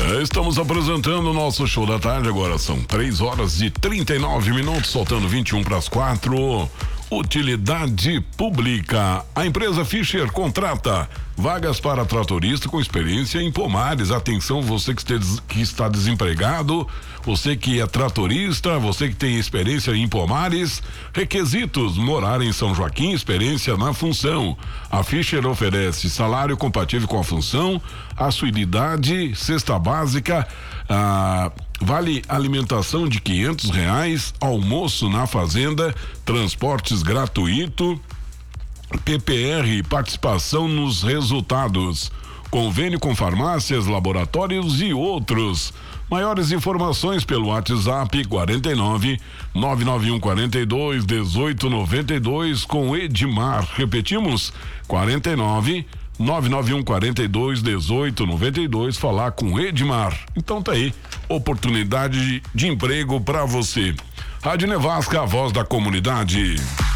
Estamos apresentando o nosso show da tarde. Agora são 3h39, faltando 21 para as 4. Utilidade pública. A empresa Fischer contrata vagas para tratorista com experiência em pomares. Atenção, você que está desempregado, você que é tratorista, você que tem experiência em pomares. Requisitos: morar em São Joaquim, experiência na função. A Fischer oferece salário compatível com a função, assiduidade, cesta básica, vale alimentação de R$500, almoço na fazenda, transportes gratuito, PPR, participação nos resultados, convênio com farmácias, laboratórios e outros. Maiores informações pelo WhatsApp 49 991 42 1892 com Edmar. Repetimos, 49 991 42 1892, falar com Edmar. Então tá aí, oportunidade de emprego para você. Rádio Nevasca, a voz da comunidade.